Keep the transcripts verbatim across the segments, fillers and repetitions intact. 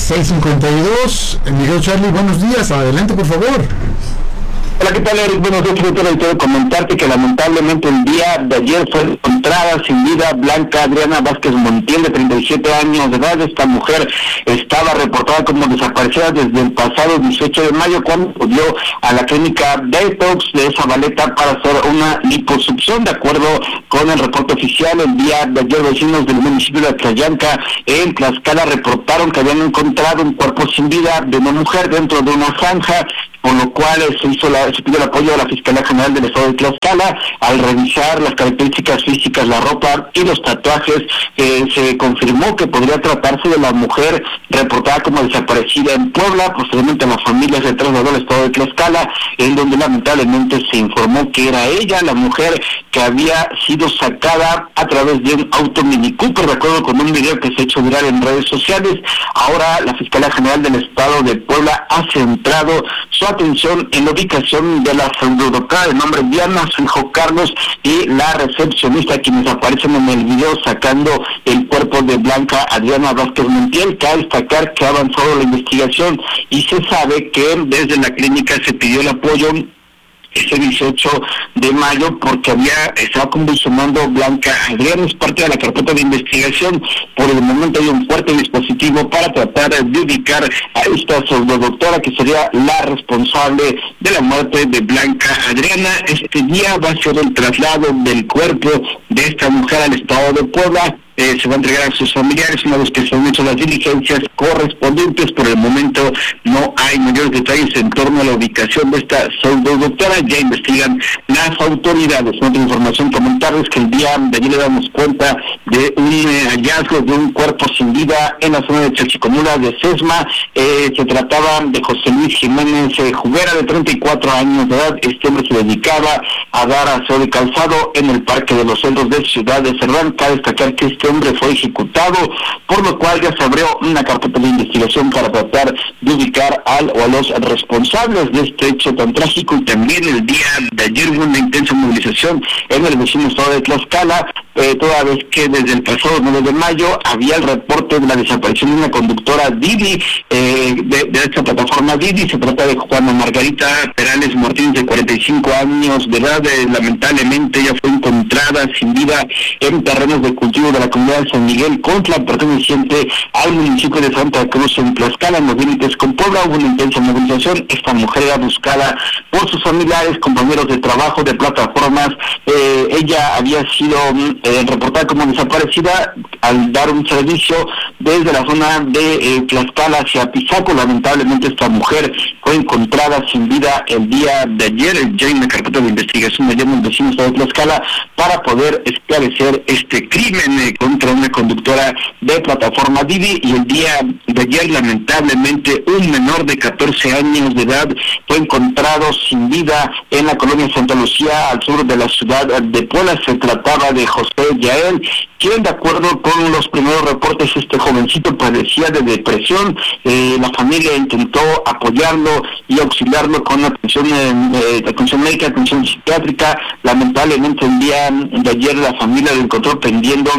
seis cincuenta y dos. Miguel Charlie, buenos días, adelante por favor. Hola, ¿qué tal, Eric? Buenos días, quiero comentarte que lamentablemente el día de ayer fue encontrada sin vida Blanca Adriana Vázquez Montiel, de treinta y siete años de edad. Esta mujer estaba reportada como desaparecida desde el pasado dieciocho de mayo, cuando acudió a la clínica Detox de Zabaleta para hacer una liposucción. De acuerdo con el reporte oficial, el día de ayer vecinos del municipio de Tlayanca, en Tlaxcala, reportaron que habían encontrado un cuerpo sin vida de una mujer dentro de una zanja, por lo cual se hizo la, se pidió el apoyo de la Fiscalía General del Estado de Tlaxcala. Al revisar las características físicas, la ropa y los tatuajes, eh, se confirmó que podría tratarse de la mujer reportada como desaparecida en Puebla. Posteriormente la familia se trasladó al Estado de Tlaxcala, en donde lamentablemente se informó que era ella, la mujer que había sido sacada a través de un auto Mini Cooper, de acuerdo con un video que se ha hecho viral en redes sociales. Ahora la Fiscalía General del Estado de Puebla ha centrado su atención en la ubicación de la pseudodoctora de nombre Diana, su hijo Carlos y la recepcionista, quienes aparecen en el video sacando el cuerpo de Blanca Adriana Vázquez Montiel. Cabe destacar que ha avanzado la investigación y se sabe que desde la clínica se pidió el apoyo ese dieciocho de mayo porque había estado convulsionando Blanca Adriana. Es parte de la carpeta de investigación. Por el momento hay un fuerte dispositivo para tratar de ubicar a esta pseudodoctora, que sería la responsable de la muerte de Blanca Adriana. Este día va a ser el traslado del cuerpo de esta mujer al estado de Puebla. Eh, se va a entregar a sus familiares una vez que se han hecho las diligencias correspondientes. Por el momento no hay mayores detalles en torno a la ubicación de esta pseudodoctora. Ya investigan las autoridades. Otra información, comentarles que el día de ayer le damos cuenta de un eh, hallazgo de un cuerpo sin vida en la zona de Chalchicomula de Sesma. Eh, se trataba de José Luis Jiménez eh, Jubera, de treinta y cuatro años de edad. Este hombre se dedicaba a dar aseo de calzado en el Parque de los Cerros de Ciudad de Cerdán. Cabe destacar que este hombre fue ejecutado, por lo cual ya se abrió una carpeta de investigación para tratar de ubicar al o a los responsables de este hecho tan trágico. Y también el día de ayer hubo una intensa movilización en el vecino estado de Tlaxcala, eh, toda vez que desde el pasado nueve de mayo había el reporte de la desaparición de una conductora Didi, eh, de, de esta plataforma Didi. Se trata de Juana Margarita Perales Martínez, de cuarenta y cinco años de edad. Eh, lamentablemente ella fue encontrada sin vida en terrenos de cultivo de la comunidad de San Miguel Contla, perteneciente al municipio de Santa Cruz, en Tlaxcala, en los límites con Puebla. Hubo una intensa movilización. Esta mujer era buscada por sus familiares, compañeros de trabajo, de plataformas. Eh, ella había sido eh, reportada como desaparecida al dar un servicio desde la zona de eh, Tlaxcala hacia Pisaco. Lamentablemente esta mujer fue encontrada sin vida el día de ayer. Ya hay una carpeta de investigación allá en el vecino estado de Tlaxcala para poder esclarecer este crimen eh, contra una conductora de plataforma Didi. Y el día de ayer, lamentablemente, un menor de catorce años de edad fue encontrado sin vida en la colonia Santa Lucía, al sur de la ciudad de Puebla. Se trataba de José Yael, quien, de acuerdo con los primeros reportes, este jovencito padecía de depresión. Eh, la familia intentó apoyarlo y auxiliarlo con atención, eh, atención médica, atención psiquiátrica. Lamentablemente el día de ayer la familia lo encontró pendiendo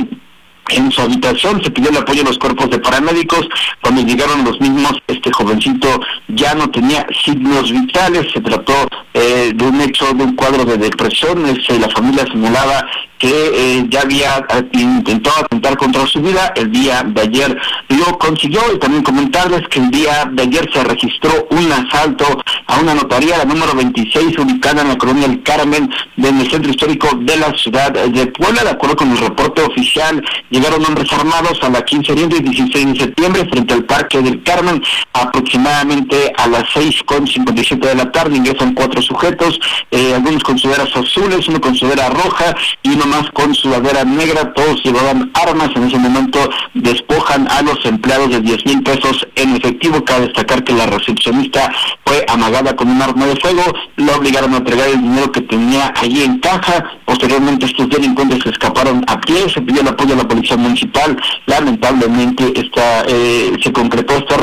en su habitación. Se pidió el apoyo de los cuerpos de paramédicos. Cuando llegaron los mismos, este jovencito ya no tenía signos vitales. Se trató eh, de un hecho, de un cuadro de depresión. Este, la familia señalaba que eh, ya había intentado atentar contra su vida. El día de ayer lo consiguió. Y también comentarles que el día de ayer se registró un asalto a una notaría, la número veintiséis, ubicada en la colonia El Carmen, en el centro histórico de la ciudad de Puebla. De acuerdo con el reporte oficial, llegaron hombres armados a la quince oriente y dieciséis de septiembre frente al Parque del Carmen, aproximadamente a las seis con cincuenta y siete de la tarde. Ingresan cuatro sujetos, eh, algunos con sudaderas azules, uno con sudadera roja y uno más con sudadera negra. Todos llevaban armas. En ese momento despojan a los empleados de diez mil pesos en efectivo. Cabe destacar que la recepcionista fue amagada con un arma de fuego. La obligaron a entregar el dinero que tenía allí en caja. Posteriormente estos delincuentes se escaparon a pie. Se pidió el apoyo a la policía municipal. Lamentablemente esta, eh, se concretó este robo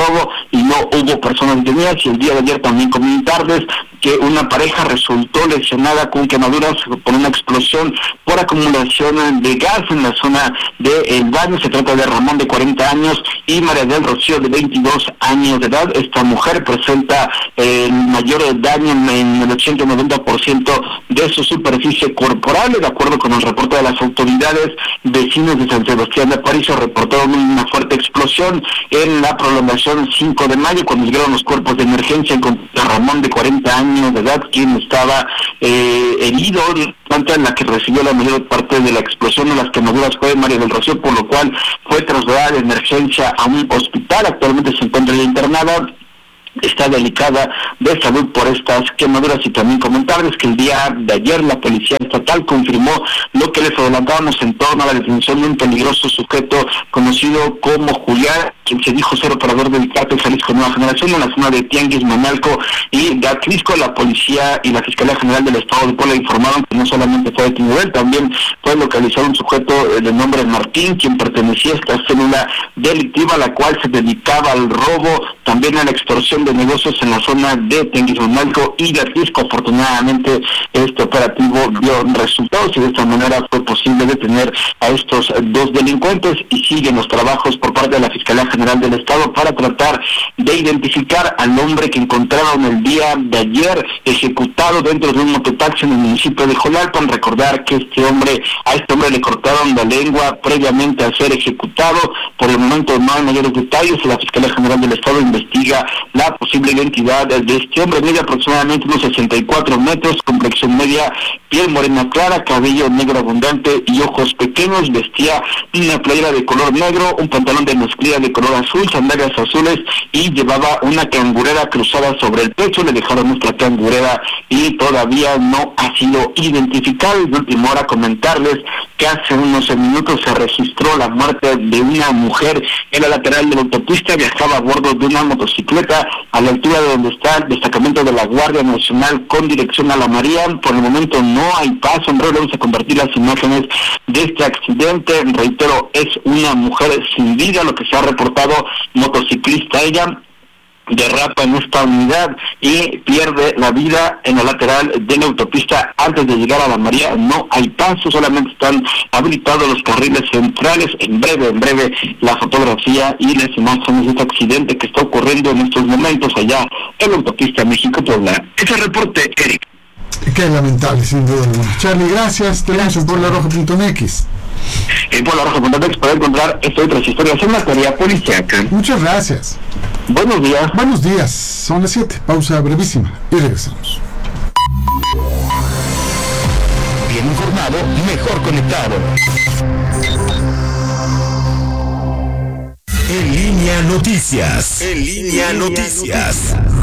y no hubo personas detenidas. Y el día de ayer también comentarles que una pareja resultó lesionada con quemaduras por una explosión por acumulación de gas en la zona del baño. Se trata de Ramón, de cuarenta años, y María del Rocío, de veintidós años de edad. Esta mujer presenta el mayor daño en el ochenta a noventa por ciento de su superficie corporal. De acuerdo con el reporte de las autoridades, vecinos de San Sebastián de Aparicio reportaron una fuerte explosión en la prolongación cinco de mayo. Cuando llegaron los cuerpos de emergencia, encontraron a Ramón, de cuarenta años de edad, quien estaba eh, herido, en la que recibió la mayor parte de la explosión de las quemaduras fue María del Rocío, por lo cual fue trasladada de emergencia a un hospital. Actualmente se encuentra ya internada. Está delicada de salud por estas quemaduras. Y también comentarles que el día de ayer la Policía Estatal confirmó lo que les adelantábamos en torno a la detención de un peligroso sujeto conocido como Julián, quien se dijo ser operador del cártel Jalisco Nueva Generación en la zona de Tianguis, Manalco y de Atlisco. La Policía y la Fiscalía General del Estado de Puebla informaron que no solamente fue detenido él, también fue localizado un sujeto de nombre Martín, quien pertenecía a esta célula delictiva, la cual se dedicaba al robo, también a la extorsión de negocios en la zona de Tenguizonalco y de Atlisco. Afortunadamente este operativo dio resultados y de esta manera fue posible detener a estos dos delincuentes, y siguen los trabajos por parte de la Fiscalía General del Estado para tratar de identificar al hombre que encontraron el día de ayer ejecutado dentro de un mototaxi en el municipio de Jolalpan. Recordar que este hombre, a este hombre le cortaron la lengua previamente a ser ejecutado. Por el momento no hay mayores detalles. La Fiscalía General del Estado investiga la posible identidad de este hombre. Mide aproximadamente unos sesenta y cuatro metros, complexión media, piel morena clara, cabello negro abundante y ojos pequeños. Vestía una playera de color negro, un pantalón de mezclilla de color azul, sandalias azules, y llevaba una cangurera cruzada sobre el pecho. Le dejaron nuestra cangurera y todavía no ha sido identificado. Y de última hora comentarles que hace unos minutos se registró la muerte de una mujer en la lateral de la autopista. Viajaba a bordo de una motocicleta a la altura de donde está el destacamento de la Guardia Nacional con dirección a La María. Por el momento no hay paso. En breve vamos a compartir las imágenes de este accidente. Reitero, es una mujer sin vida, lo que se ha reportado. Motociclista ella, derrapa en esta unidad y pierde la vida en la lateral de la autopista antes de llegar a La María. No hay paso, solamente están habilitados los carriles centrales. En breve, en breve, la fotografía y las imágenes de este accidente que está ocurriendo en estos momentos allá en la autopista México-Puebla. Ese reporte, Eric. Qué lamentable, sin duda alguna. Charlie, gracias. Tenemos en puebla roja punto m x. En puebla roja punto m x para encontrar estas otras historias en materia policíaca. Muchas gracias. Buenos días. Buenos días. Son las siete. Pausa brevísima y regresamos. Bien informado, mejor conectado. En línea noticias. En línea noticias.